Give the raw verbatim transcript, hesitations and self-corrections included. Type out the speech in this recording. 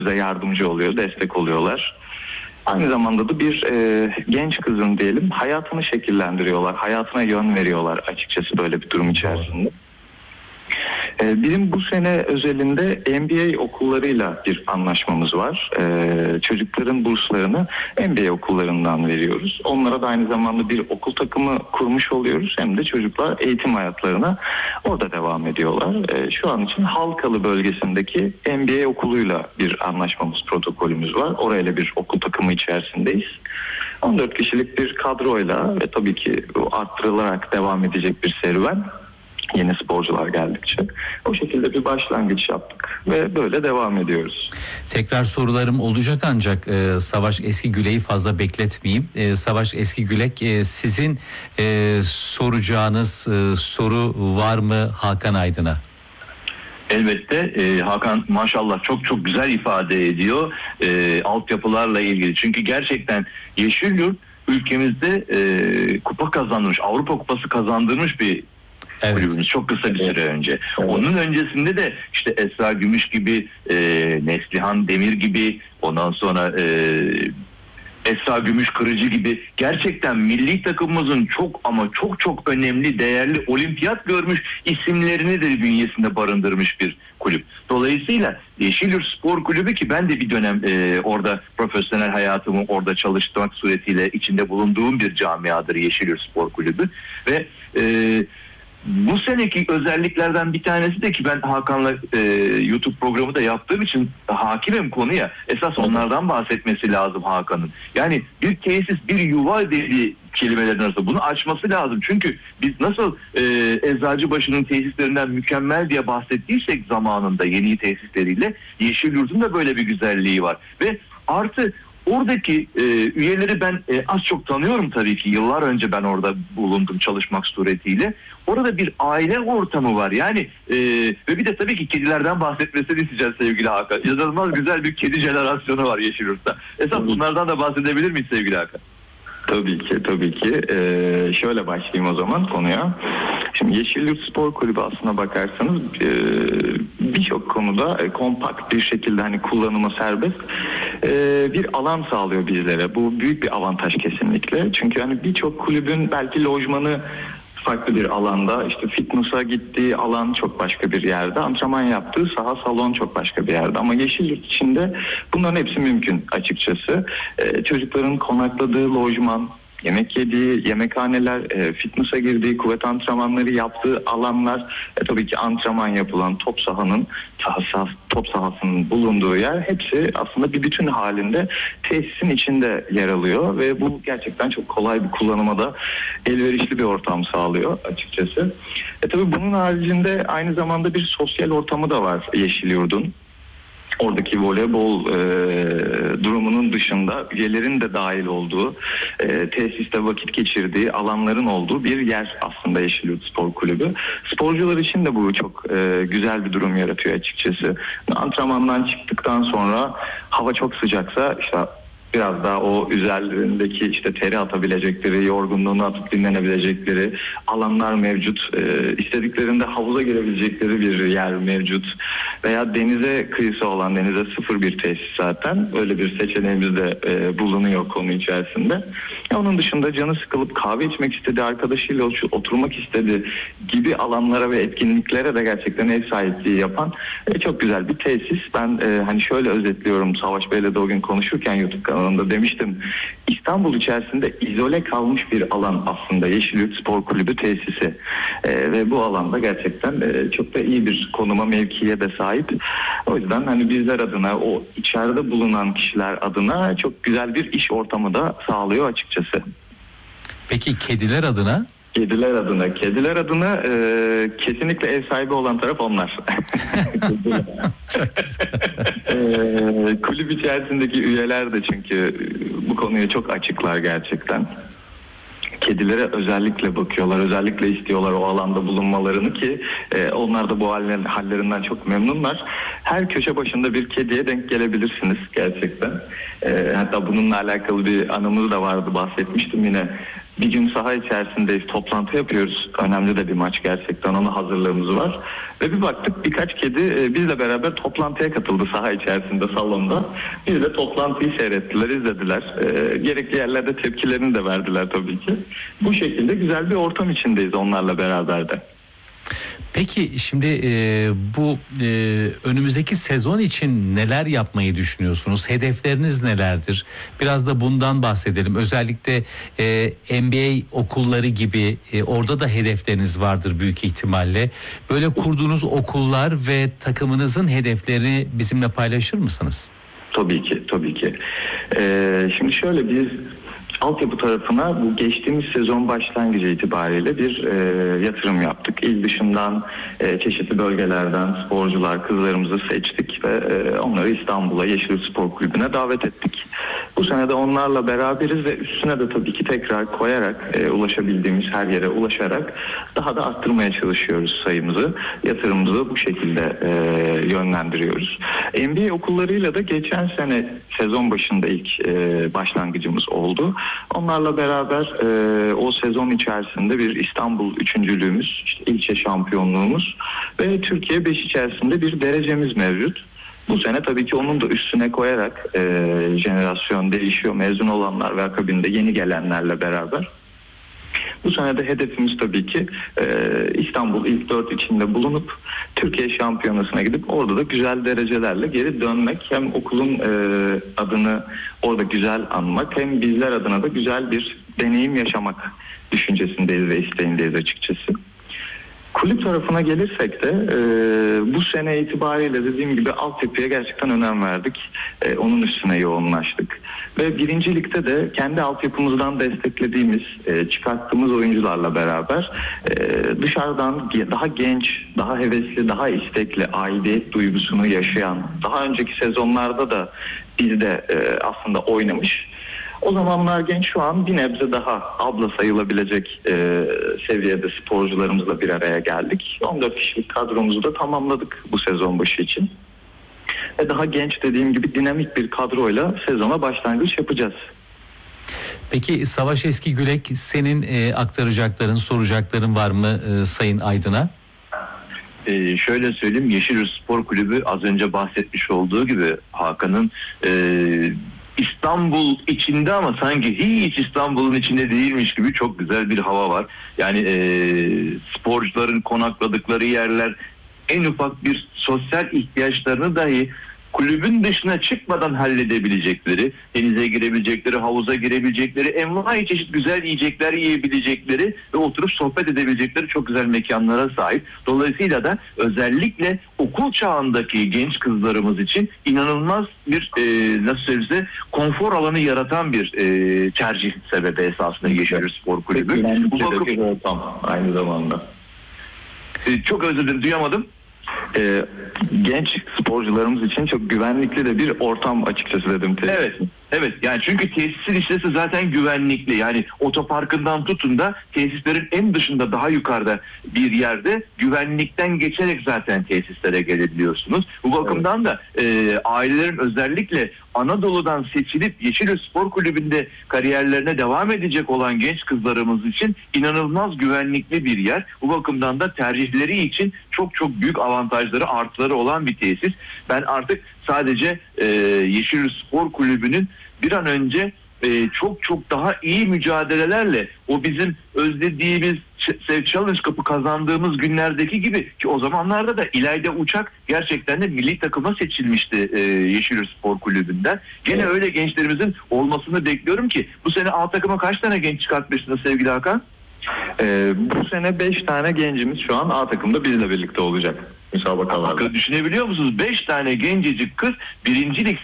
bize yardımcı oluyor, destek oluyorlar. Aynı zamanda da bir e, genç kızın diyelim hayatını şekillendiriyorlar, hayatına yön veriyorlar açıkçası böyle bir durum içerisinde. E, bizim bu sene özelinde M B A okullarıyla bir anlaşmamız var. E, çocukların burslarını M B A okullarından veriyoruz. Onlara da aynı zamanda bir okul takımı kurmuş oluyoruz. Hem de çocuklar eğitim hayatlarına orada devam ediyorlar. E, şu an için Halkalı bölgesindeki M B A okuluyla bir anlaşmamız, protokolümüz var. Orayla bir okul takımı içerisindeyiz. on dört kişilik bir kadroyla ve tabii ki arttırılarak devam edecek bir serüven. Yeni sporcular geldikçe o şekilde bir başlangıç yaptık ve böyle devam ediyoruz. Tekrar sorularım olacak ancak e, Savaş Eskigülek'i fazla bekletmeyeyim. E, Savaş Eskigülek, e, sizin e, soracağınız e, soru var mı Hakan Aydın'a? Elbette e, Hakan maşallah çok çok güzel ifade ediyor e, altyapılarla ilgili. Çünkü gerçekten Yeşilyurt ülkemizde e, kupa kazandırmış, Avrupa Kupası kazandırmış bir evet. kulübümüz çok kısa bir süre önce. Evet. Onun öncesinde de işte Esra Gümüş gibi, e, Neslihan Demir gibi, ondan sonra e, Esra Gümüş Kırıcı gibi gerçekten milli takımımızın çok ama çok çok önemli, değerli olimpiyat görmüş isimlerini de bünyesinde barındırmış bir kulüp. Dolayısıyla Yeşilyurt Spor Kulübü, ki ben de bir dönem e, orada profesyonel hayatımı orada çalıştırmak suretiyle içinde bulunduğum bir camiadır Yeşilyurt Spor Kulübü ve e, bu seneki özelliklerden bir tanesi de ki ben Hakan'la e, YouTube programı da yaptığım için hakimim konuya. Esas onlardan bahsetmesi lazım Hakan'ın. Yani bir tesis, bir yuva dediği kelimelerin arasında bunu açması lazım. Çünkü biz nasıl e, Eczacıbaşı'nın tesislerinden mükemmel diye bahsettiysek zamanında yeni tesisleriyle, Yeşilyurt'un da böyle bir güzelliği var. Ve artı oradaki e, üyeleri ben e, az çok tanıyorum tabii ki. Yıllar önce ben orada bulundum çalışmak suretiyle. Orada bir aile ortamı var. Yani e, ve bir de tabii ki kedilerden bahsetmesini isteyeceğiz sevgili Hakan. İnanılmaz güzel bir kedi jenerasyonu var Yeşilyurt'ta. Esas bunlardan da bahsedebilir miyiz sevgili Hakan? Tabii ki, tabii ki. Ee, şöyle başlayayım o zaman konuya. Şimdi Yeşilyurt Spor Kulübü aslına bakarsanız e, birçok konuda e, kompakt bir şekilde hani kullanıma serbest e, bir alan sağlıyor bizlere. Bu büyük bir avantaj kesinlikle. Çünkü hani birçok kulübün belki lojmanı farklı bir alanda, işte fitness'a gittiği alan çok başka bir yerde, antrenman yaptığı saha, salon çok başka bir yerde. Ama Yeşilyurt içinde bunların hepsi mümkün açıkçası. Ee, çocukların konakladığı lojman, yemek yediği yemekhaneler, e, fitness'a girdiği, kuvvet antrenmanları yaptığı alanlar, e, tabii ki antrenman yapılan top sahanın, sahası, top sahasının bulunduğu yer, hepsi aslında bir bütün halinde tesisin içinde yer alıyor ve bu gerçekten çok kolay bir kullanıma da elverişli bir ortam sağlıyor açıkçası. E tabii bunun haricinde aynı zamanda bir sosyal ortamı da var Yeşilyurt'un. Oradaki voleybol e, durumunun dışında üyelerin de dahil olduğu, e, tesiste vakit geçirdiği alanların olduğu bir yer aslında Yeşilyurt Spor Kulübü. Sporcular için de bu çok e, güzel bir durum yaratıyor açıkçası. Antrenmandan çıktıktan sonra hava çok sıcaksa işte biraz daha o üzerlerindeki işte teri atabilecekleri, yorgunluğunu atıp dinlenebilecekleri alanlar mevcut. Ee, istediklerinde havuza girebilecekleri bir yer mevcut. Veya denize kıyısı olan, denize sıfır bir tesis zaten. Öyle bir seçeneğimiz de e, bulunuyor konu içerisinde. Ya onun dışında canı sıkılıp kahve içmek istedi, arkadaşıyla oturmak istedi gibi alanlara ve etkinliklere de gerçekten ev sahipliği yapan e, çok güzel bir tesis. Ben e, hani şöyle özetliyorum, Savaş Bey'le de o gün konuşurken YouTube kanalında demiştim. İstanbul içerisinde izole kalmış bir alan aslında Yeşilyurt Spor Kulübü tesisi. E, ve bu alanda gerçekten e, çok da iyi bir konuma, mevkiye de sahip. O yüzden hani bizler adına, o içeride bulunan kişiler adına çok güzel bir iş ortamı da sağlıyor açıkçası. Peki kediler adına? Kediler adına, kediler adına e, kesinlikle ev sahibi olan taraf onlar. Çok güzel. e, kulüp içerisindeki üyeler de çünkü bu konuya çok açıklar gerçekten. Kedilere özellikle bakıyorlar, özellikle istiyorlar o alanda bulunmalarını ki e, onlar da bu hallerin, hallerinden çok memnunlar. Her köşe başında bir kediye denk gelebilirsiniz gerçekten. E, hatta bununla alakalı bir anımız da vardı, bahsetmiştim yine. Bir gün saha içerisindeyiz, toplantı yapıyoruz. Önemli de bir maç gerçekten, ona hazırlığımız var. Ve bir baktık birkaç kedi e, bizle beraber toplantıya katıldı saha içerisinde, salonda. Biz de toplantıyı seyrettiler, izlediler. E, gerekli yerlerde tepkilerini de verdiler tabii ki. Bu şekilde güzel bir ortam içindeyiz onlarla beraber de. Peki şimdi e, bu e, önümüzdeki sezon için neler yapmayı düşünüyorsunuz? Hedefleriniz nelerdir? Biraz da bundan bahsedelim. Özellikle e, N B A okulları gibi e, orada da hedefleriniz vardır büyük ihtimalle. Böyle kurduğunuz okullar ve takımınızın hedeflerini bizimle paylaşır mısınız? Tabii ki, tabii ki. Ee, şimdi şöyle, biz altyapı tarafına bu geçtiğimiz sezon başlangıcı itibariyle bir e, yatırım yaptık. İl dışından e, çeşitli bölgelerden sporcular, kızlarımızı seçtik ve e, onları İstanbul'a Yeşilyurt Spor Kulübü'ne davet ettik. Bu sene de onlarla beraberiz ve üstüne de tabii ki tekrar koyarak, e, ulaşabildiğimiz her yere ulaşarak daha da arttırmaya çalışıyoruz sayımızı. Yatırımımızı bu şekilde e, yönlendiriyoruz. N B A okullarıyla da geçen sene sezon başında ilk e, başlangıcımız oldu. Onlarla beraber e, o sezon içerisinde bir İstanbul üçüncülüğümüz, işte ilçe şampiyonluğumuz ve Türkiye beş içerisinde bir derecemiz mevcut. Bu sene tabii ki onun da üstüne koyarak e, jenerasyon değişiyor, mezun olanlar ve akabinde yeni gelenlerle beraber. Bu sene de hedefimiz tabii ki e, İstanbul ilk dört içinde bulunup Türkiye şampiyonasına gidip orada da güzel derecelerle geri dönmek. Hem okulun e, adını orada güzel anmak, hem bizler adına da güzel bir deneyim yaşamak düşüncesindeyiz ve isteğindeyiz açıkçası. Kulüp tarafına gelirsek de e, bu sene itibariyle dediğim gibi altyapıya gerçekten önem verdik. E, onun üstüne yoğunlaştık. Ve birincilikte de kendi altyapımızdan desteklediğimiz, e, çıkarttığımız oyuncularla beraber e, dışarıdan daha genç, daha hevesli, daha istekli, aidiyet duygusunu yaşayan, daha önceki sezonlarda da bizde e, aslında oynamış. O zamanlar genç, şu an bir nebze daha abla sayılabilecek e, seviyede sporcularımızla bir araya geldik. on dört kişilik kadromuzu da tamamladık bu sezon başı için. Ve daha genç, dediğim gibi dinamik bir kadroyla sezona başlangıç yapacağız. Peki Savaş Eski Gülek, senin e, aktaracakların, soracakların var mı e, Sayın Aydın'a? Ee, şöyle söyleyeyim, Yeşilyurt Spor Kulübü az önce bahsetmiş olduğu gibi Hakan'ın e, İstanbul içinde ama sanki hiç İstanbul'un içinde değilmiş gibi çok güzel bir hava var. Yani e, sporcuların konakladıkları yerler, en ufak bir sosyal ihtiyaçlarını dahi kulübün dışına çıkmadan halledebilecekleri, denize girebilecekleri, havuza girebilecekleri, envai çeşit güzel yiyecekler yiyebilecekleri ve oturup sohbet edebilecekleri çok güzel mekanlara sahip. Dolayısıyla da özellikle okul çağındaki genç kızlarımız için inanılmaz bir e, nasıl söyleyeyim, konfor alanı yaratan bir e, tercih sebebi esasında Yeşilyurt Spor Kulübü. Bu bakım ortam aynı zamanda. E, çok özür dilerim, duyamadım. Ee, genç sporcularımız için çok güvenlikli de bir ortam açıkçası dedim. Tesis. Evet, evet. Yani çünkü tesisin işlesi zaten güvenlikli. Yani otoparkından tutun da tesislerin en dışında, daha yukarıda bir yerde güvenlikten geçerek zaten tesislere gelebiliyorsunuz. Bu bakımdan da e, ailelerin özellikle Anadolu'dan seçilip Yeşilyurt Spor Kulübü'nde kariyerlerine devam edecek olan genç kızlarımız için inanılmaz güvenlikli bir yer. Bu bakımdan da tercihleri için çok çok büyük avantajları, artıları olan bir tesis. Ben artık sadece e, Yeşilyurt Spor Kulübü'nün bir an önce e, çok çok daha iyi mücadelelerle o bizim özlediğimiz Challenge Cup'ı kazandığımız günlerdeki gibi, ki o zamanlarda da İlayda Uçak gerçekten de milli takıma seçilmişti e, Yeşilyurt Spor Kulübü'nden. Gene evet, öyle gençlerimizin olmasını bekliyorum ki bu sene A takıma kaç tane genç çıkartmışsınız sevgili Hakan? Ee, bu sene beş tane gencimiz şu an A takımda bizle birlikte olacak müsabakalarda. Düşünebiliyor musunuz? beş tane gencecik kız birincilik